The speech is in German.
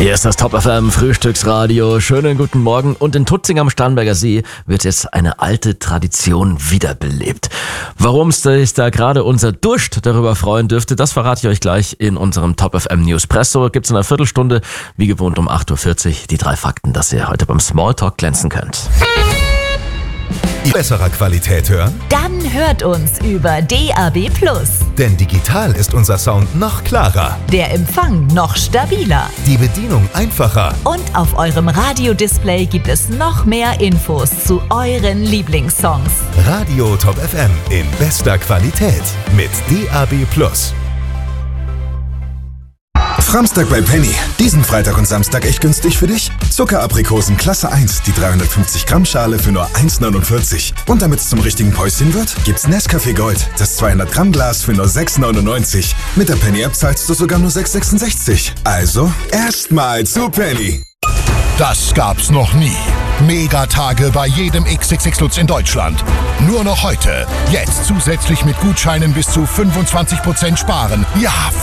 Hier ist das Top FM Frühstücksradio. Schönen guten Morgen. Und in Tutzing am Starnberger See wird jetzt eine alte Tradition wiederbelebt. Warum sich da gerade unser Durst darüber freuen dürfte, das verrate ich euch gleich in unserem Top FM Newspresso. Gibt's in einer Viertelstunde, wie gewohnt um 8.40 Uhr, die 3 Fakten, dass ihr heute beim Smalltalk glänzen könnt. Besserer Qualität hören? Dann hört uns über DAB+. Denn digital ist unser Sound noch klarer. Der Empfang noch stabiler. Die Bedienung einfacher. Und auf eurem Radiodisplay gibt es noch mehr Infos zu euren Lieblingssongs. Radio Top FM in bester Qualität mit DAB+. Framstag bei Penny. Diesen Freitag und Samstag echt günstig für dich? Zuckeraprikosen Klasse 1, die 350 Gramm Schale für nur 1,49. Und damit es zum richtigen Päuschen wird, gibt's Nescafé Gold, das 200 Gramm Glas für nur 6,99. Mit der Penny-App zahlst du sogar nur 6,66. Also, erstmal zu Penny. Das gab's noch nie. Megatage bei jedem XXX Lutz in Deutschland. Nur noch heute. Jetzt zusätzlich mit Gutscheinen bis zu 25% sparen. Ja,